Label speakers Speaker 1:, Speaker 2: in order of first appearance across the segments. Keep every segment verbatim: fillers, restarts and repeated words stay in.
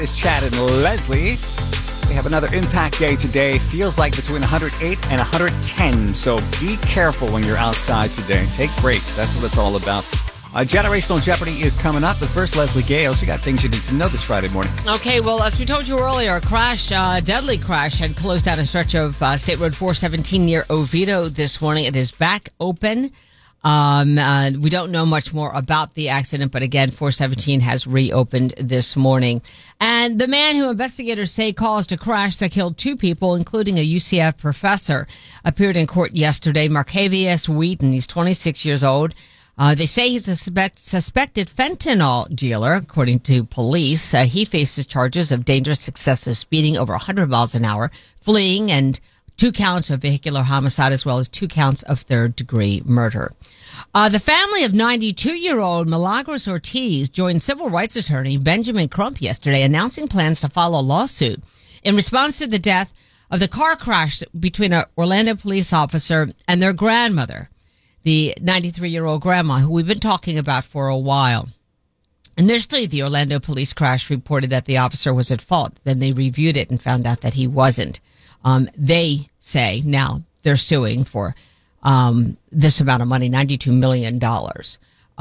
Speaker 1: It's Chad and Leslie. We have another impact day today. Feels like between one hundred eight and one hundred ten. So be careful when you're outside today. Take breaks. That's what it's all about. Uh, Generational Jeopardy is coming up. But first, Leslie Gales, you got things you need to know this Friday morning.
Speaker 2: Okay, well, as we told you earlier, a crash, uh, deadly crash, had closed down a stretch of uh, State Road four seventeen near Oviedo this morning. It is back open. Um, uh, we don't know much more about the accident, but again, four seventeen has reopened this morning. And the man who investigators say caused a crash that killed two people, including a U C F professor, appeared in court yesterday. Marcavius Wheaton, he's twenty-six years old. Uh, they say he's a suspect, suspected fentanyl dealer, according to police. Uh, he faces charges of dangerous excessive speeding over one hundred miles an hour, fleeing, and two counts of vehicular homicide, as well as two counts of third-degree murder. Uh, the family of ninety-two-year-old Milagros Ortiz joined civil rights attorney Benjamin Crump yesterday, announcing plans to file a lawsuit in response to the death of the car crash between an Orlando police officer and their grandmother, the ninety-three-year-old grandma, who we've been talking about for a while. Initially, the Orlando police crash reported that the officer was at fault. Then they reviewed it and found out that he wasn't. Um, they say now they're suing for um, this amount of money, ninety-two million dollars.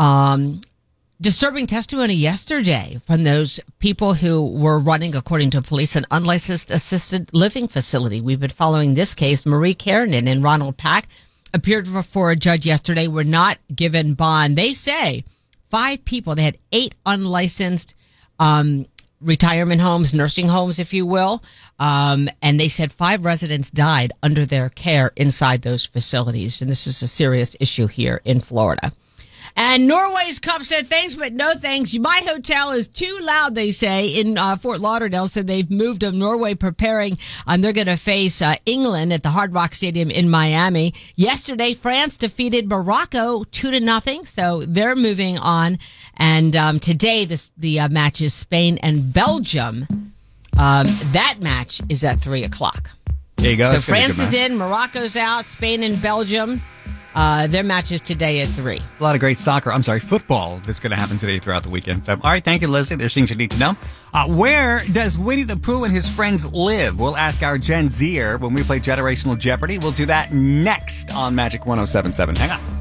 Speaker 2: Um, disturbing testimony yesterday from those people who were running, according to police, an unlicensed assisted living facility. We've been following this case. Marie Kiernan and Ronald Pack appeared before a judge yesterday, were not given bond. They say five people, they had eight unlicensed um retirement homes, nursing homes, if you will. Um, and they said five residents died under their care inside those facilities. And this is a serious issue here in Florida. And Norway's Cup said thanks, but no thanks. My hotel is too loud, they say, in uh, Fort Lauderdale. So they've moved to Norway, preparing. Um, they're going to face uh, England at the Hard Rock Stadium in Miami. Yesterday, France defeated Morocco two to nothing. So they're moving on. And um, today, this, the uh, match is Spain and Belgium. Um, that match is at three o'clock.
Speaker 1: There you go.
Speaker 2: So
Speaker 1: That's
Speaker 2: France is in, Morocco's out, Spain and Belgium. Uh, their match is today at three.
Speaker 1: It's a lot of great soccer, I'm sorry, football that's going to happen today throughout the weekend. So, all right, thank you, Leslie. There's things you need to know. Uh, where does Winnie the Pooh and his friends live? We'll ask our Gen Zer when we play Generational Jeopardy. We'll do that next on Magic one oh seven point seven. Hang on.